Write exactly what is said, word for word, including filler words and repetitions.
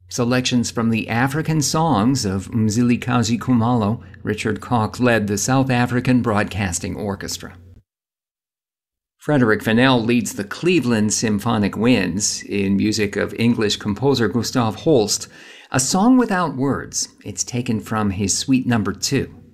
Selections from the African songs of Mzilikazi Khumalo. Richard Koch led the South African Broadcasting Orchestra. Frederick Fennell leads the Cleveland Symphonic Winds in music of English composer Gustav Holst, A Song Without Words. It's taken from his Suite Number Two.